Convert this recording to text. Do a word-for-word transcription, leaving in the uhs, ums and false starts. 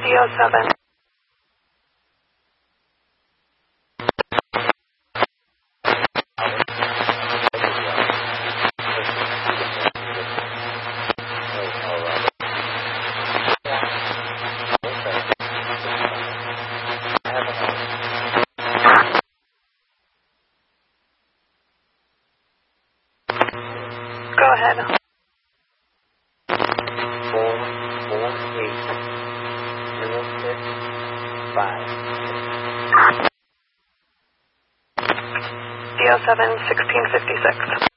D O seven. Go ahead. Four, four, eight, zero, six, five. D O seven, sixteen fifty-six.